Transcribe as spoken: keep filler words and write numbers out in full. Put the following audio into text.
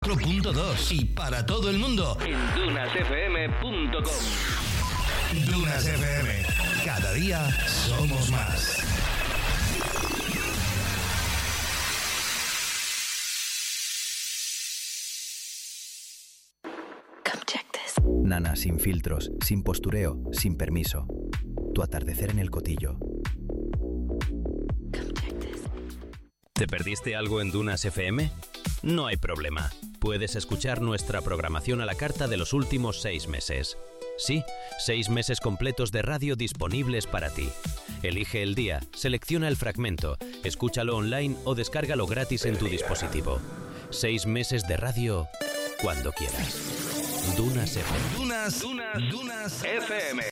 cuatro punto dos y para todo el mundo en dunas f m punto com. Dunas F M. Cada día somos más. Nana sin filtros, sin postureo, sin permiso. Tu atardecer en el Cotillo. ¿Te perdiste algo en Dunas F M? No hay problema. Puedes escuchar nuestra programación a la carta de los últimos seis meses. Sí, seis meses completos de radio disponibles para ti. Elige el día, selecciona el fragmento, escúchalo online o descárgalo gratis en tu dispositivo. Seis meses de radio cuando quieras. Dunas F M. Dunas, Dunas, Dunas F M.